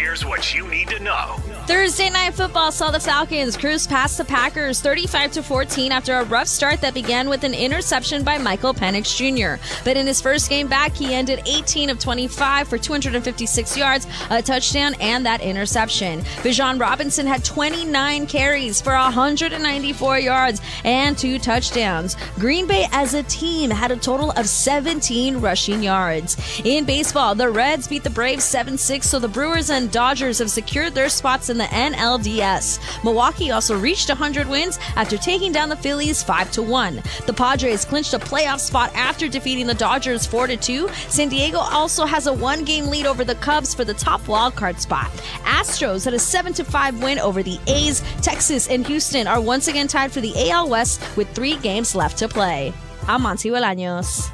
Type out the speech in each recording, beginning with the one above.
Here's what you need to know. Thursday Night Football saw the Falcons cruise past the Packers 35-14 after a rough start that began with an interception by Michael Penix Jr. But in his first game back, he ended 18 of 25 for 256 yards, a touchdown, and that interception. Bijan Robinson had 29 carries for 194 yards and 2 touchdowns. Green Bay as a team had a total of 17 rushing yards. In baseball, the Reds beat the Braves 7-6, so the Brewers and Dodgers have secured their spots in the NLDS. Milwaukee also reached 100 wins after taking down the Phillies 5-1. The Padres clinched a playoff spot after defeating the Dodgers 4-2. San Diego also has a 1-game lead over the Cubs for the top wildcard spot. Astros had a 7-5 win over the A's. Texas and Houston are once again tied for the AL West with 3 games left to play. I'm Monty Bolaños.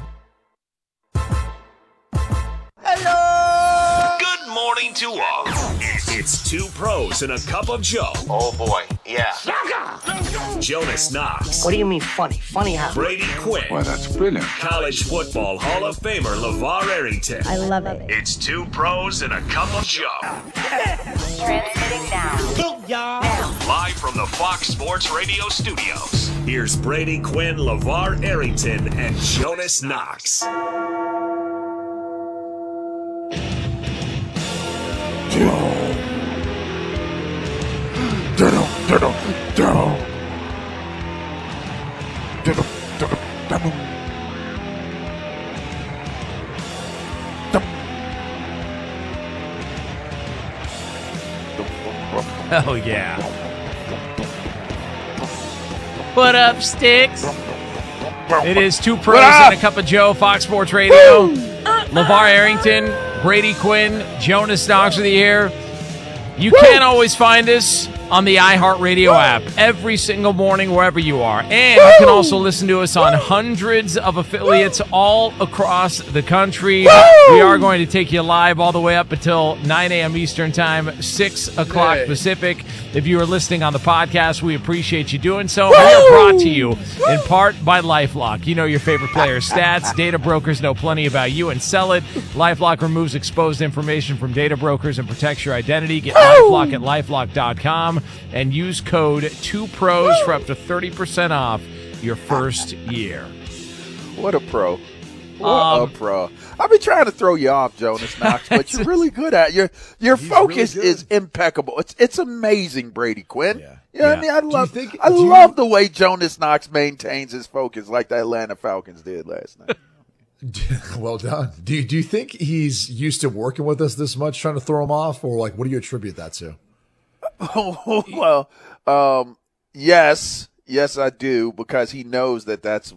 Good morning to all. It's 2 pros and a cup of Joe. Oh boy, yeah. Jonas Knox. What do you mean funny? Funny how? Brady Quinn. Well, that's brilliant. College football Hall of Famer LeVar Arrington. I love it. It's 2 pros and a cup of Joe. Transmitting now. Live from the Fox Sports Radio studios. Here's Brady Quinn, LeVar Arrington, and Jonas Knox. Oh, yeah. What up, Sticks? It is 2 pros and a cup of Joe, Fox Sports Radio. LeVar Arrington, Brady Quinn, Jonas Knox with you here. You can't always find us on the iHeartRadio app every single morning wherever you are. And you can also listen to us on hundreds of affiliates all across the country. We are going to take you live all the way up until 9 a.m. Eastern Time, 6 o'clock Pacific. If you are listening on the podcast, we appreciate you doing so. We are brought to you in part by LifeLock. You know your favorite players' stats. Data brokers know plenty about you and sell it. LifeLock removes exposed information from data brokers and protects your identity. Get LifeLock at LifeLock.com and use code 2pros for up to 30% off your first year. What a pro. What a pro. I've been trying to throw you off, Jonas Knox, but you're really good at it. Your focus really is impeccable. It's amazing, Brady Quinn. Yeah. You know what I mean? I love the way Jonas Knox maintains his focus like the Atlanta Falcons did last night. Well done. Do you think he's used to working with us this much, trying to throw him off, or like what do you attribute that to? Well, yes, I do, because he knows that's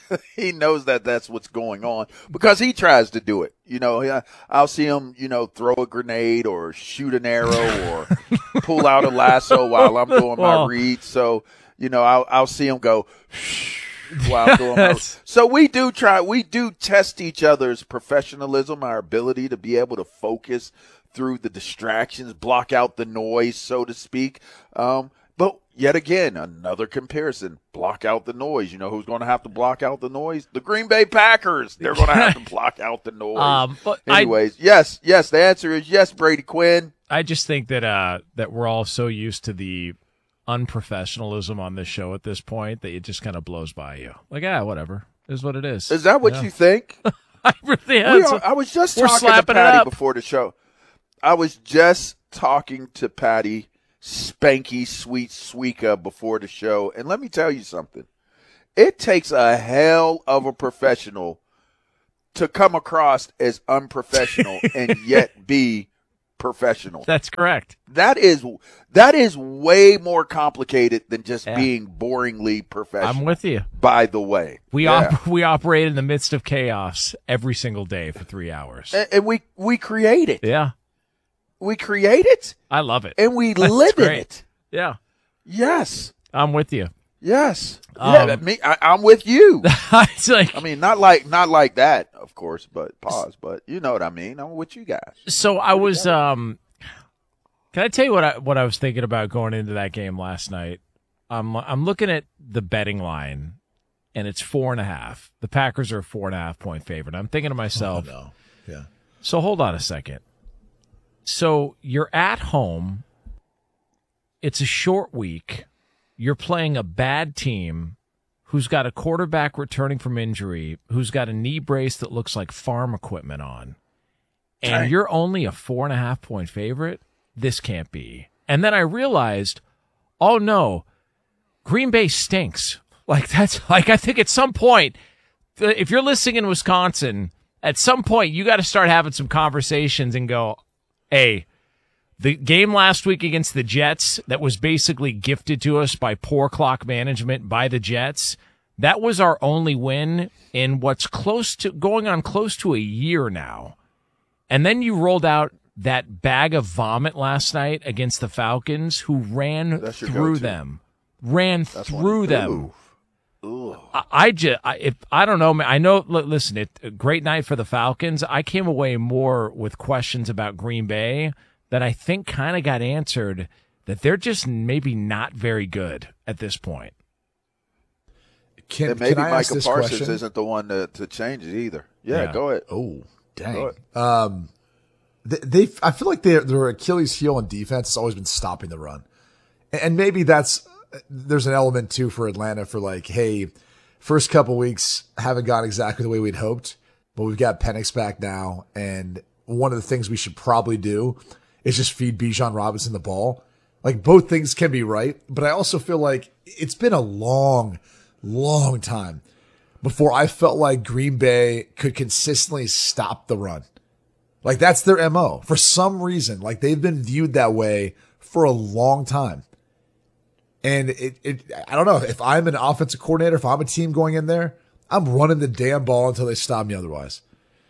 what's going on, because he tries to do it. You know, I'll see him, throw a grenade or shoot an arrow or pull out a lasso while I'm doing my read. So, I'll see him go while I'm doing my read. So we do test each other's professionalism, our ability to be able to focus through the distractions, block out the noise, so to speak. But yet again, another comparison, block out the noise. You know who's going to have to block out the noise? The Green Bay Packers. They're going to have to block out the noise. Anyways, yes, the answer is yes, Brady Quinn. I just think that we're all so used to the unprofessionalism on this show at this point that it just kind of blows by you. Like, whatever. It is what it is. Is that what you think? I really am. I was just talking to Patty before the show. I was just talking to Patty Spanky Sweet Sweeka before the show, and let me tell you something. It takes a hell of a professional to come across as unprofessional and yet be professional. That's correct. That is way more complicated than just being boringly professional. I'm with you. By the way, we operate in the midst of chaos every single day for 3 hours, and we create it. Yeah. We create it. I love it. And we live in it. Yeah. Yes. I'm with you. Yes. I'm with you. It's like, I mean, not like that, of course, but pause. But you know what I mean. I'm with you guys. So I was. Can I tell you what I was thinking about going into that game last night? I'm looking at the betting line, and it's 4.5. The Packers are a 4.5 point favorite. I'm thinking to myself, oh, no. Yeah. So hold on a second. So you're at home. It's a short week. You're playing a bad team who's got a quarterback returning from injury, who's got a knee brace that looks like farm equipment on, and you're only a 4.5-point favorite? This can't be. And then I realized, oh no, Green Bay stinks. I think at some point, if you're listening in Wisconsin, at some point you got to start having some conversations and go, hey, the game last week against the Jets that was basically gifted to us by poor clock management by the Jets, that was our only win in what's close to a year now. And then you rolled out that bag of vomit last night against the Falcons, who ran through them. I don't know, man. I know. Listen, a great night for the Falcons. I came away more with questions about Green Bay that I think kind of got answered, that they're just maybe not very good at this point. Maybe Micah Parsons isn't the one to change it either. Yeah, go ahead. Oh, dang. I feel like their Achilles heel in defense has always been stopping the run, and maybe there's an element too for Atlanta for like, hey, first couple weeks haven't gone exactly the way we'd hoped, but we've got Penix back now, and one of the things we should probably do is just feed Bijan Robinson the ball. Like, both things can be right, but I also feel like it's been a long time before I felt like Green Bay could consistently stop the run. Like, that's their MO. For some reason, like, they've been viewed that way for a long time. And I don't know, if I'm an offensive coordinator, if I'm a team going in there, I'm running the damn ball until they stop me otherwise.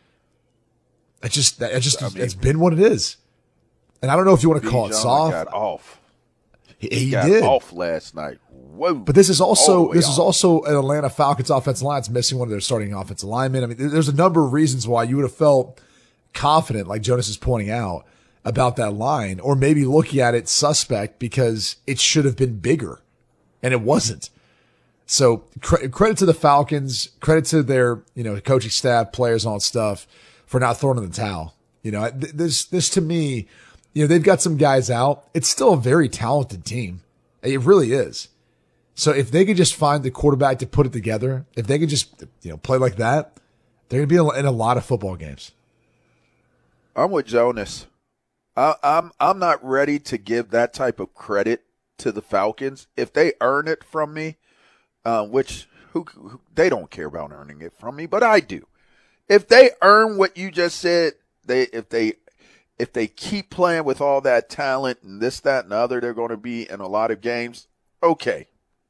It's been what it is. And I don't know if you want to call it soft. Got off. He got did off last night. Whoa. But this is also an Atlanta Falcons offensive line. It's missing one of their starting offensive linemen. I mean, there's a number of reasons why you would have felt confident, like Jonas is pointing out, about that line, or maybe looking at it suspect because it should have been bigger, and it wasn't. So credit to the Falcons, credit to their coaching staff, players, all that stuff for not throwing in the towel. This to me, they've got some guys out. It's still a very talented team. It really is. So if they could just find the quarterback to put it together, if they could just play like that, they're going to be in a lot of football games. I'm with Jonas. I'm not ready to give that type of credit to the Falcons. If they earn it from me, which they don't care about earning it from me, but I do. If they earn what you just said, if they keep playing with all that talent and this, that, and the other, they're going to be in a lot of games. Okay.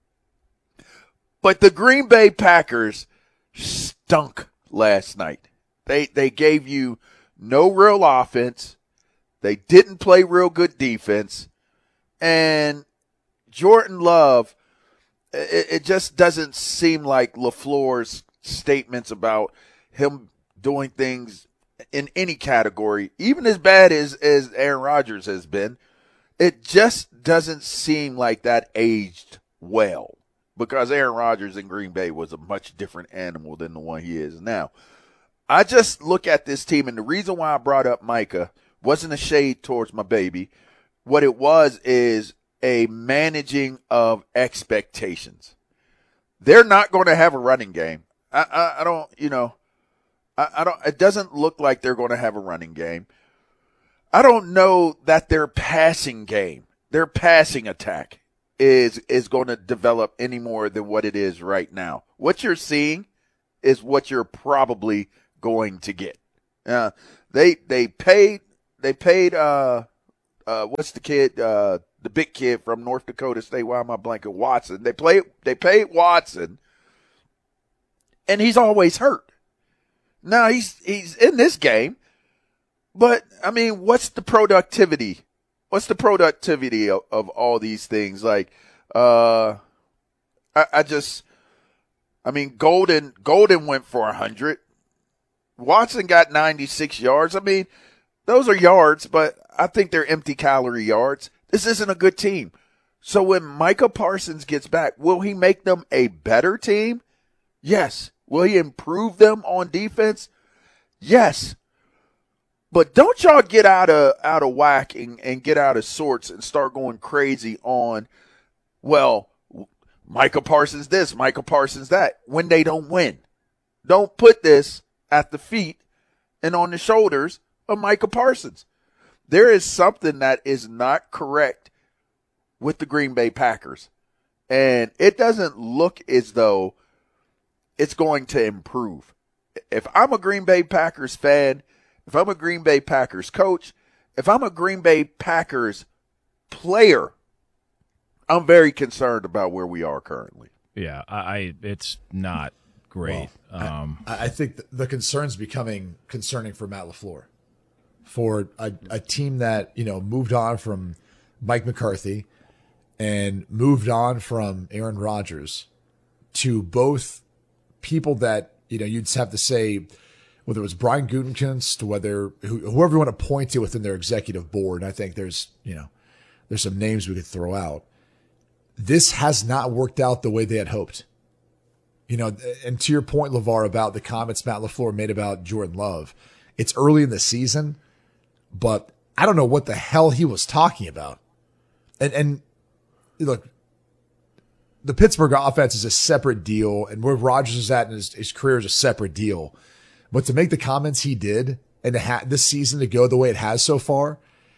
But the Green Bay Packers stunk last night. They gave you no real offense. They didn't play real good defense. And Jordan Love, it just doesn't seem like LaFleur's statements about him doing things in any category, even as bad as Aaron Rodgers has been, it just doesn't seem like that aged well, because Aaron Rodgers in Green Bay was a much different animal than the one he is now. I just look at this team, and the reason why I brought up Micah wasn't a shade towards my baby. What it was is a managing of expectations. They're not going to have a running game. I don't, it doesn't look like they're going to have a running game. I don't know that their passing game, their passing attack is going to develop any more than what it is right now. What you're seeing is what you're probably going to get. They paid what's the kid, the big kid from North Dakota State, why am I blanking? Watson. They paid Watson, and he's always hurt. Now he's in this game, but I mean, what's the productivity? What's the productivity of all these things? Like, Golden went for 100. Watson got 96 yards. I mean, those are yards, but I think they're empty calorie yards. This isn't a good team. So when Micah Parsons gets back, will he make them a better team? Yes. Will he improve them on defense? Yes. But don't y'all get out of whack and get out of sorts and start going crazy on, well, Micah Parsons this, Micah Parsons that, when they don't win. Don't put this at the feet and on the shoulders of Micah Parsons. There is something that is not correct with the Green Bay Packers. And it doesn't look as though it's going to improve. If I'm a Green Bay Packers fan, if I'm a Green Bay Packers coach, if I'm a Green Bay Packers player, I'm very concerned about where we are currently. Yeah, it's not great. Well, I think the concern's becoming concerning for Matt LaFleur, for a team that, moved on from Mike McCarthy and moved on from Aaron Rodgers, to both people that, you'd have to say, whether it was Brian Gutekunst, to whoever you want to point to within their executive board. And I think there's some names we could throw out. This has not worked out the way they had hoped. And to your point, LeVar, about the comments Matt LaFleur made about Jordan Love, it's early in the season, but I don't know what the hell he was talking about. And look, the Pittsburgh offense is a separate deal, and where Rodgers is at in his career is a separate deal. But to make the comments he did and this season to go the way it has so far,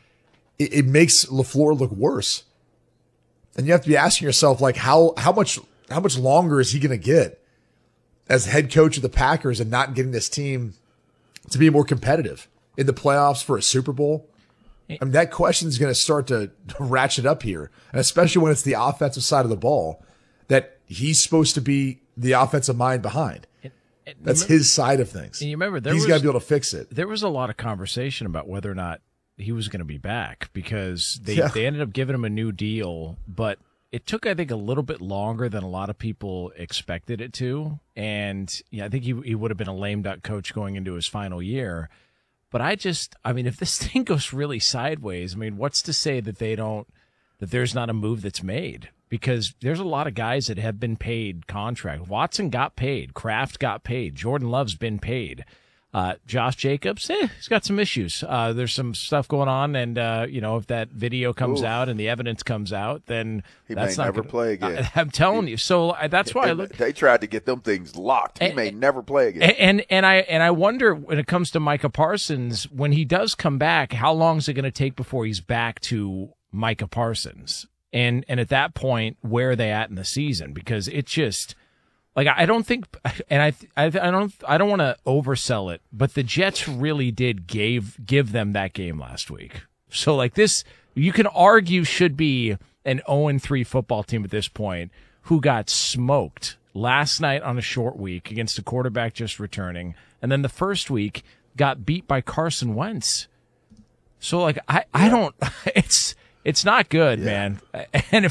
it makes LaFleur look worse. And you have to be asking yourself, like, how much longer is he going to get as head coach of the Packers and not getting this team to be more competitive in the playoffs for a Super Bowl? I mean, that question is going to start to ratchet up here, and especially when it's the offensive side of the ball that he's supposed to be the offensive mind behind. That's his side of things. And you remember, he's got to be able to fix it. There was a lot of conversation about whether or not he was going to be back, because they ended up giving him a new deal, but it took, I think, a little bit longer than a lot of people expected it to. And I think he would have been a lame duck coach going into his final year. But if this thing goes really sideways, what's to say that there's not a move that's made? Because there's a lot of guys that have been paid contract. Watson got paid. Kraft got paid. Jordan Love's been paid. Josh Jacobs, he's got some issues. There's some stuff going on, and if that video comes out and the evidence comes out, then he that's may not never play again. I'm telling you. So that's why they tried to get them things locked. He may never play again. And I wonder, when it comes to Micah Parsons, when he does come back, how long is it going to take before he's back to Micah Parsons? And at that point, where are they at in the season? Because it's just, like, I don't think, and I don't want to oversell it, but the Jets really did give them that game last week. So, like, this, you can argue, should be an 0-3 football team at this point, who got smoked last night on a short week against a quarterback just returning, and then the first week got beat by Carson Wentz. So, like, I don't, it's not good, man. And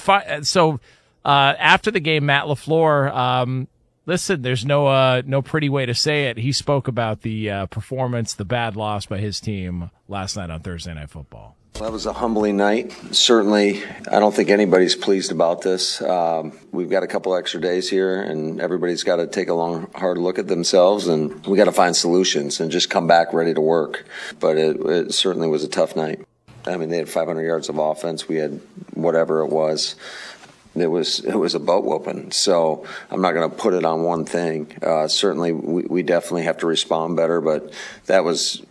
after the game, Matt LaFleur, listen, there's no pretty way to say it. He spoke about the performance, the bad loss by his team last night on Thursday Night Football. That was a humbling night. Certainly, I don't think anybody's pleased about this. We've got a couple extra days here, and everybody's got to take a long, hard look at themselves, and we got to find solutions and just come back ready to work. But it certainly was a tough night. They had 500 yards of offense. We had whatever it was. It was a butt whooping. So I'm not going to put it on one thing. Certainly, we definitely have to respond better, but that was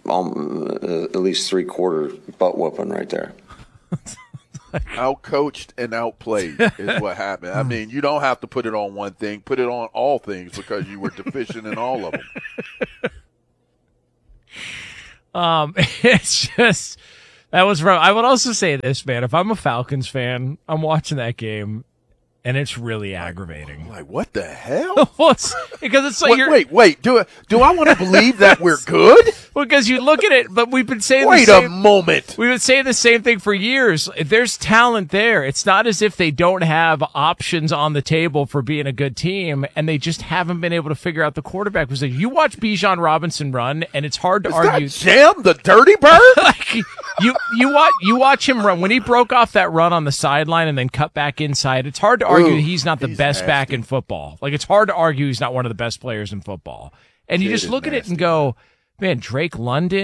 at least 3/4 butt whooping right there. Outcoached and outplayed is what happened. You don't have to put it on one thing. Put it on all things, because you were deficient in all of them. It's just, that was rough. I would also say this, man. If I'm a Falcons fan, I'm watching that game, and it's really aggravating. Like, what the hell? Because it's like, wait. Do I want to believe that we're good? Because you look at it, but we've been saying Wait a moment. We've been saying the same thing for years. If there's talent there, it's not as if they don't have options on the table for being a good team, and they just haven't been able to figure out the quarterback position. You watch Bijan Robinson run, and it's hard to argue. Is that Jam the Dirty Bird? Like, you watch him run. When he broke off that run on the sideline and then cut back inside, it's hard to argue he's not the best back in football. Like, it's hard to argue he's not one of the best players in football. And you just look at it and go, man, Drake London,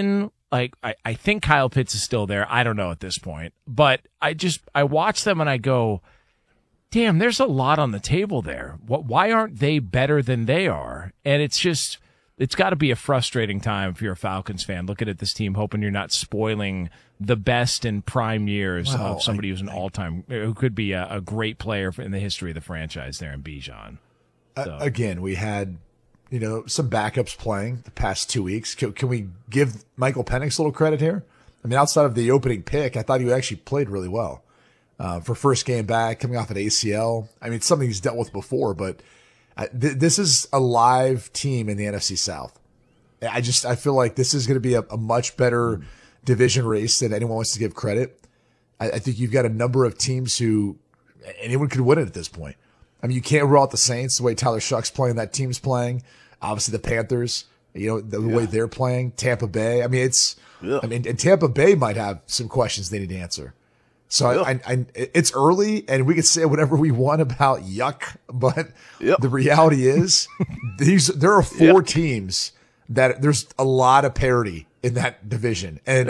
like, I think Kyle Pitts is still there. I don't know at this point. But I watch them and I go, damn, there's a lot on the table there. Why aren't they better than they are? And it's got to be a frustrating time if you're a Falcons fan looking at this team, hoping you're not spoiling the best and prime years of somebody who's an all-time, who could be a great player in the history of the franchise there in Bijan. So. Again, we had, some backups playing the past 2 weeks. Can we give Michael Penix a little credit here? I mean, outside of the opening pick, I thought he actually played really well. For first game back, coming off an ACL. I mean, it's something he's dealt with before, but this is a live team in the NFC South. I feel like this is going to be a much better division race than anyone wants to give credit. I think you've got a number of teams who anyone could win it at this point. I mean, you can't rule out the Saints the way Tyler Shuck's playing, that team's playing. Obviously, the Panthers, the way they're playing. Tampa Bay. I mean, and Tampa Bay might have some questions they need to answer. So it's early, and we can say whatever we want about yuck, but the reality is there are four teams that there's a lot of parity in that division. And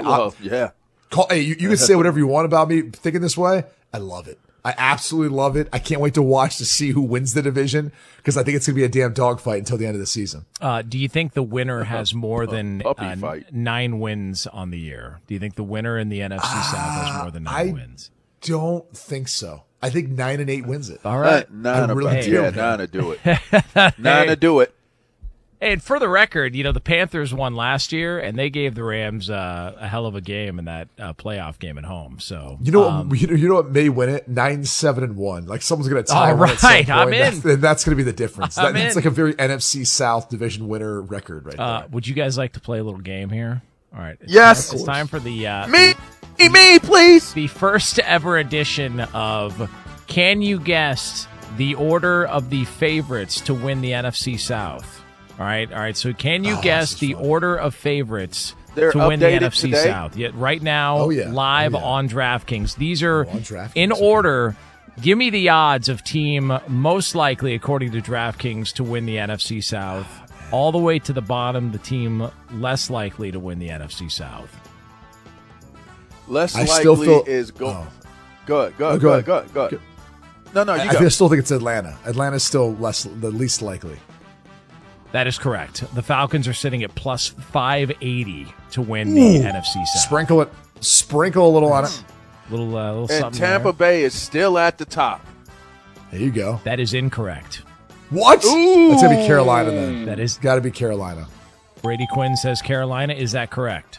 you can say whatever you want about me thinking this way. I love it. I absolutely love it. I can't wait to watch to see who wins the division because I think it's going to be a damn dogfight until the end of the season. Do you think the winner has more than 9 wins on the year? Do you think the winner in the NFC South has more than 9 wins? I don't think so. I think 9 and 8 wins it. All right. 9 to do it. 9 to do it. And for the record, the Panthers won last year, and they gave the Rams a hell of a game in that playoff game at home. So you know what may win it? 9-7-1. Like someone's going to tie. All right, I'm in. That's going to be the difference. That's like a very NFC South division winner record, right there. Would you guys like to play a little game here? All right. It's time for the me, please. The first ever edition of Can You Guess the Order of the Favorites to Win the NFC South? All right. So can you guess the order of favorites to win the NFC today? South? Right now, live on DraftKings. These are in order. Give me the odds of team most likely, according to DraftKings, to win the NFC South, all the way to the bottom, the team less likely to win the NFC South. Less likely is go. Go ahead. No, you go. I still think it's Atlanta. Atlanta's still the least likely. That is correct. The Falcons are sitting at plus 580 to win the NFC South. Sprinkle a little on it. Little and something Tampa Bay is still at the top. There you go. That is incorrect. What? Ooh. That's going to be Carolina then. That is got to be Carolina. Brady Quinn says Carolina. Is that correct?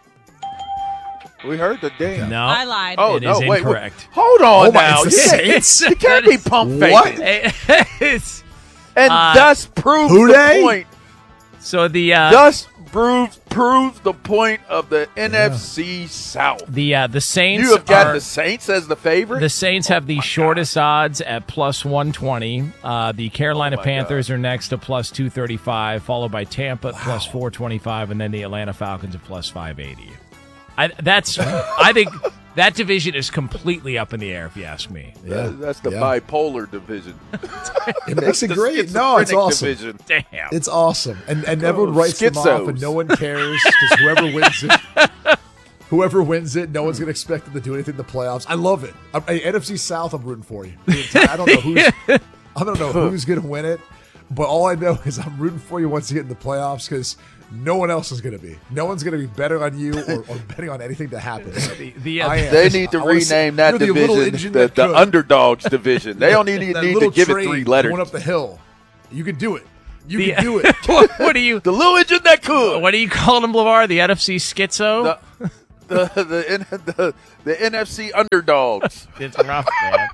We heard the damn. No. I lied. It is incorrect. Hold on now. It's the Saints? You can't be pump faking. It's and thus proves the point. So the thus proves the point of the NFC South. The Saints. You have got the Saints as the favorite. The Saints have the shortest odds at plus 120. The Carolina Panthers are next at plus 235, followed by Tampa at plus 425, and then the Atlanta Falcons at plus 580. I think that division is completely up in the air, if you ask me. Yeah, that's the bipolar division. It makes it great. No, it's awesome. Division. Damn, it's awesome, and everyone writes them off, and no one cares because whoever wins it, no one's going to expect them to do anything in the playoffs. I love it. NFC South, I'm rooting for you. I don't know who's going to win it, but all I know is I'm rooting for you once you get in the playoffs because no one else is going to be. No one's going to be betting on you or betting on anything to happen. They need to rename that division the Underdogs division. They don't need to give it 3 letters. Going up the hill. You can do it. You can do it. What are you? The little engine that could. What are you calling them, LeVar? The NFC Schizo? The NFC Underdogs. It's rough, man.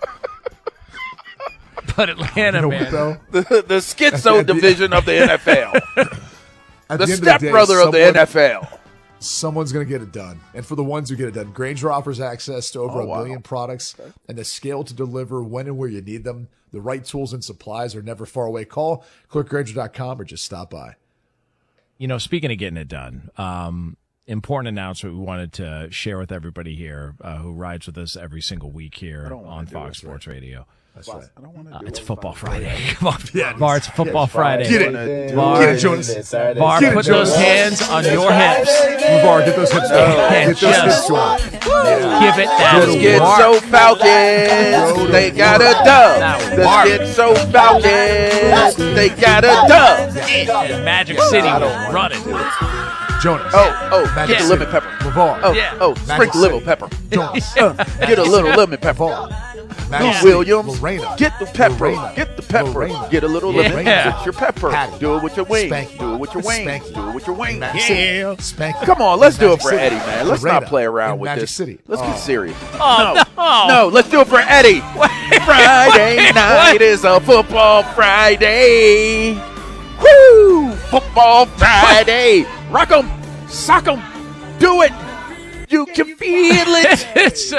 But Atlanta, man. The Schizo division of the NFL. The stepbrother of the NFL. Someone's going to get it done. And for the ones who get it done, Grainger offers access to over 1 billion products and the scale to deliver when and where you need them. The right tools and supplies are never far away. Call ClickGrainger.com or just stop by. Speaking of getting it done, important announcement we wanted to share with everybody here who rides with us every single week here on Fox Sports Radio. That's right. I don't want to do It's it. Football Friday. Come on, Yeah, VAR, it's Football Friday. Get it. VAR, Get it, Jonas. VAR, Get it, put Jonas. those hands on your hips. LeVar, get those hips going. And Get those hips just going. give it that Let's get warp. so Falcons. They got a dub. That Let's get so Falcons. They got a dub. And Magic City was running. Jonas. Get Yeah. a lemon pepper. LeVar. Yeah. Sprinkle lemon pepper. Jonas. Get a little lemon pepper. LeVar. Lou Magic Williams, City. Lorena. get the pepper. Lorena. Get the pepper. Lorena. Get a little Yeah. lemon with your pepper. Patty. Do it with your wings. Spanky. Do it with your wings. Spanky. Do it with your wings. Magic City. Spanky. Come on, let's In do it Magic for City. Eddie, man. Let's Lorena. not play around In with Magic this. City. Let's get serious. Oh, no. No, let's do it for Eddie. Friday night is a football Friday. Woo! Football Friday. Rock 'em, sock 'em, do it. You can feel it. It's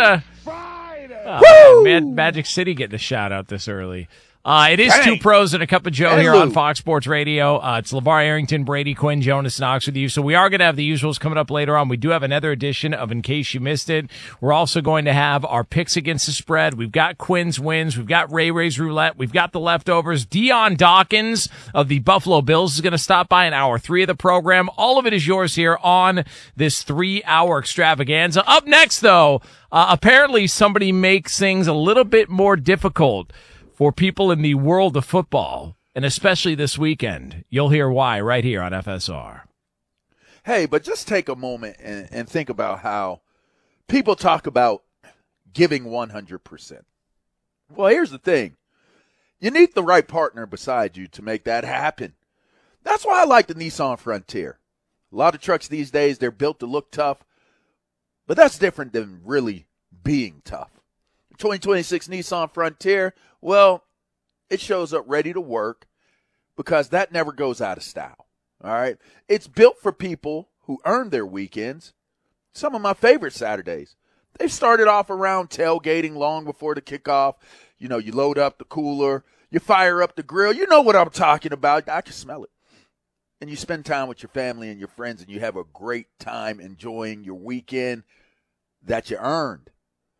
man, Magic City getting a shout out this early. It is Hey. Two Pros and a Cup of Joe Hey, here Lou. on Fox Sports Radio. It's LeVar Arrington, Brady Quinn, Jonas Knox with you. So we are going to have the usuals coming up later on. We do have another edition of In Case You Missed It. We're also going to have our picks against the spread. We've got Quinn's wins. We've got Ray's Roulette. We've got the leftovers. Dion Dawkins of the Buffalo Bills is going to stop by in hour 3 of the program. All of it is yours here on this 3-hour extravaganza. Up next, though, apparently somebody makes things a little bit more difficult for people in the world of football, and especially this weekend. You'll hear why right here on FSR. Hey, but just take a moment and think about how people talk about giving 100%. Well, here's the thing. You need the right partner beside you to make that happen. That's why I like the Nissan Frontier. A lot of trucks these days, they're built to look tough, but that's different than really being tough. The 2026 Nissan Frontier, well, it shows up ready to work because that never goes out of style. All right. It's built for people who earn their weekends. Some of my favorite Saturdays. They've started off around tailgating long before the kickoff. You know, you load up the cooler, you fire up the grill. You know what I'm talking about. I can smell it. And you spend time with your family and your friends, and you have a great time enjoying your weekend that you earned.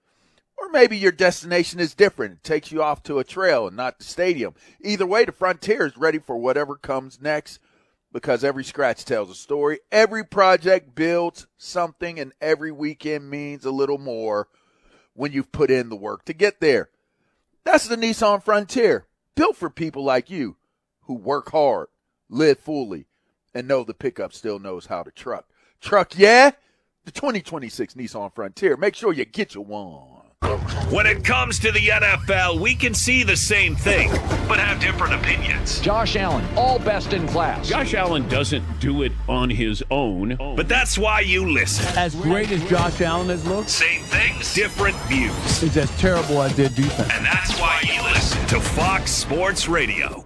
Or maybe your destination is different. It takes you off to a trail and not the stadium. Either way, the Frontier is ready for whatever comes next because every scratch tells a story. Every project builds something, and every weekend means a little more when you've put in the work to get there. That's the Nissan Frontier, built for people like you who work hard, live fully, and know the pickup still knows how to truck. Truck, yeah? The 2026 Nissan Frontier. Make sure you get you one. When it comes to the NFL, we can see the same thing, but have different opinions. Josh Allen, all best in class. Josh Allen doesn't do it on his own. But that's why you listen. As great as Josh Allen has looked, Same things, different views. he's as terrible as their defense. And that's why you listen to Fox Sports Radio.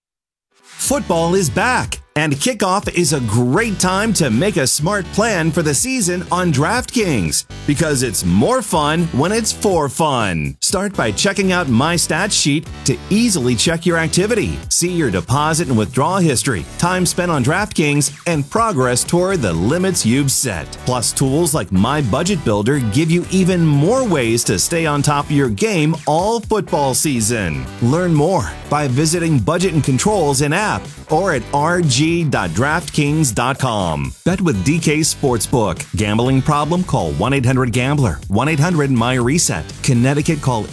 Football is back, and kickoff is a great time to make a smart plan for the season on DraftKings, because it's more fun when it's for fun. Start by checking out My Stats Sheet to easily check your activity, see your deposit and withdrawal history, time spent on DraftKings, and progress toward the limits you've set. Plus, tools like My Budget Builder give you even more ways to stay on top of your game all football season. Learn more by visiting Budget and Controls in app or at rg.draftkings.com. Bet with DK Sportsbook. Gambling problem? Call 1-800-GAMBLER. 1-800-MY-RESET. Connecticut, call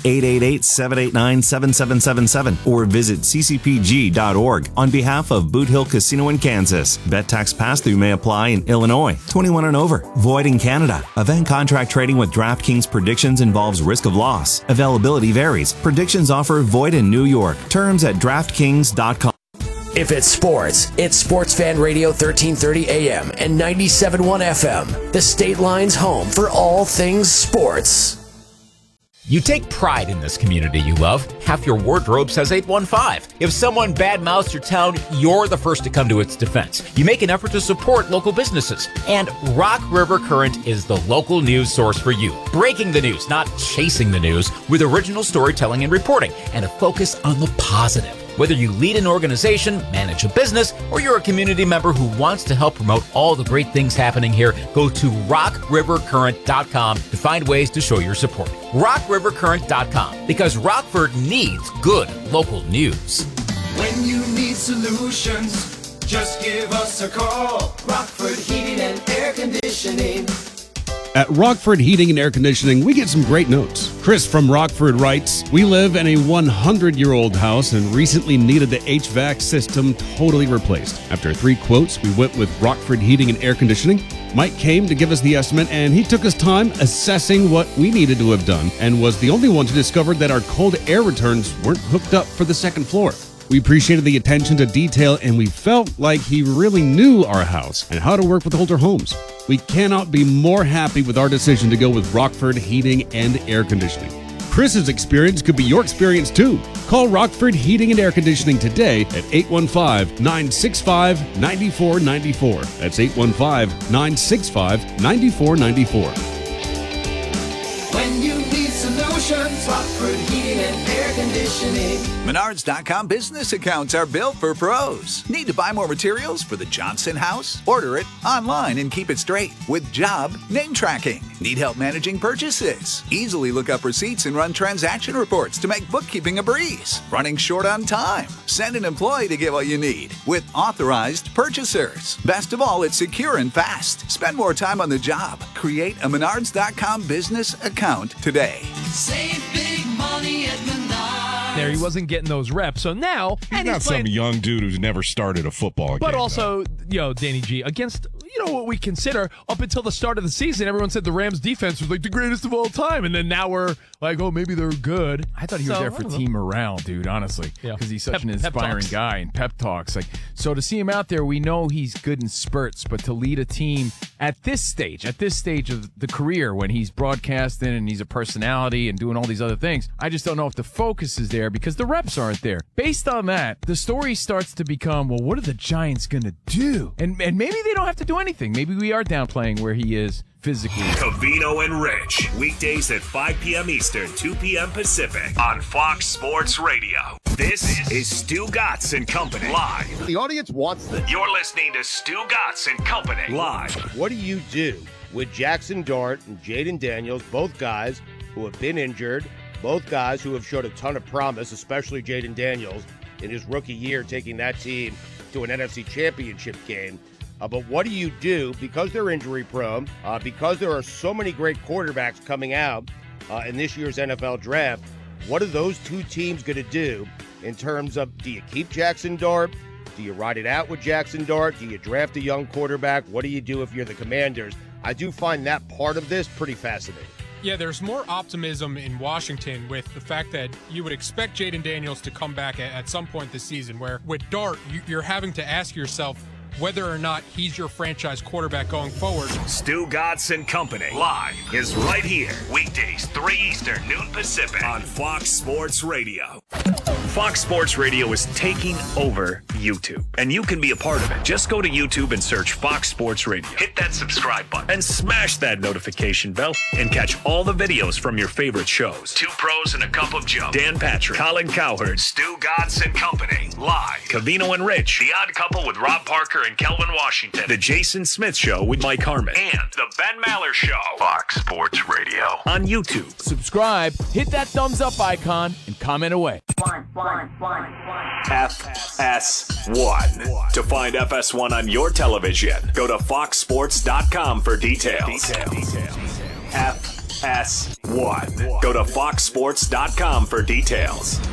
888-789-7777 or visit ccpg.org on behalf of Boot Hill Casino in Kansas. Bet tax pass-through may apply in Illinois. 21 and over. Void in Canada. Event contract trading with DraftKings predictions involves risk of loss. Availability varies. Predictions offer void in New York. Terms at DraftKings.com. If it's sports, it's Sports Fan Radio 1330 AM and 97.1 FM, the State Line's home for all things sports. You take pride in this community you love. Half your wardrobe says 815. If someone badmouths your town, you're the first to come to its defense. You make an effort to support local businesses. And Rock River Current is the local news source for you. Breaking the news, not chasing the news, with original storytelling and reporting, and a focus on the positive. Whether you lead an organization, manage a business, or you're a community member who wants to help promote all the great things happening here, go to rockrivercurrent.com to find ways to show your support. rockrivercurrent.com, because Rockford needs good local news. When you need solutions, just give us a call. Rockford Heating and Air Conditioning. At Rockford Heating and Air Conditioning, we get some great notes. Chris from Rockford writes, "We live in a 100-year-old house and recently needed the HVAC system totally replaced. After 3 quotes, we went with Rockford Heating and Air Conditioning. Mike came to give us the estimate, and he took his time assessing what we needed to have done and was the only one to discover that our cold air returns weren't hooked up for the second floor. We appreciated the attention to detail, and we felt like he really knew our house and how to work with older homes. We cannot be more happy with our decision to go with Rockford Heating and Air Conditioning. Chris's experience could be your experience too. Call Rockford Heating and Air Conditioning today at 815-965-9494. That's 815-965-9494. When you need solutions, Rockford Heating and Air Conditioning. Menards.com business accounts are built for pros. Need to buy more materials for the Johnson house? Order it online and keep it straight with job name tracking. Need help managing purchases? Easily look up receipts and run transaction reports to make bookkeeping a breeze. Running short on time? Send an employee to get what you need with authorized purchasers. Best of all, it's secure and fast. Spend more time on the job. Create a Menards.com business account today. Save big money at Menards. There, he wasn't getting those reps, so now he's not some young dude who's never started a football game. But also, Danny G, against what we consider up until the start of the season, everyone said the Rams defense was like the greatest of all time, and then now we're like, oh, maybe they're good. I thought he was there for team morale, dude. Honestly, because he's such an inspiring guy and pep talks. So to see him out there, we know he's good in spurts, but to lead a team at this stage of the career when he's broadcasting and he's a personality and doing all these other things, I just don't know if the focus is there because the reps aren't there. Based on that, the story starts to become, well, what are the Giants going to do? And maybe they don't have to do anything. Maybe we are downplaying where he is physically. Covino and Rich, weekdays at 5 p.m. Eastern, 2 p.m. Pacific on Fox Sports Radio. This is Stu Gatz and Company live. The audience wants this. You're listening to Stu Gatz and Company live. What do you do with Jackson Dart and Jaden Daniels, both guys who have been injured, both guys who have showed a ton of promise, especially Jaden Daniels in his rookie year, taking that team to an NFC Championship game? But what do you do because they're injury prone, because there are so many great quarterbacks coming out in this year's NFL draft? What are those two teams going to do in terms of, do you keep Jackson Dart? Do you ride it out with Jackson Dart? Do you draft a young quarterback? What do you do if you're the Commanders? I do find that part of this pretty fascinating. Yeah, there's more optimism in Washington with the fact that you would expect Jaden Daniels to come back at some point this season, where with Dart, you're having to ask yourself whether or not he's your franchise quarterback going forward. Stu Gatz and Company live is right here. Weekdays, 3 Eastern, noon Pacific on Fox Sports Radio. Fox Sports Radio is taking over YouTube, and you can be a part of it. Just go to YouTube and search Fox Sports Radio. Hit that subscribe button and smash that notification bell and catch all the videos from your favorite shows. Two Pros and a Cup of Joe. Dan Patrick, Colin Cowherd, Stu Gatz and Company live. Covino and Rich, The Odd Couple with Rob Parker and Kelvin Washington, The Jason Smith Show with Mike Harmon, and The Ben Maller Show. Fox Sports Radio on YouTube. Subscribe, hit that thumbs up icon, and comment away. FS1. To find FS1 on your television, go to foxsports.com for details. FS1. Go to foxsports.com for details.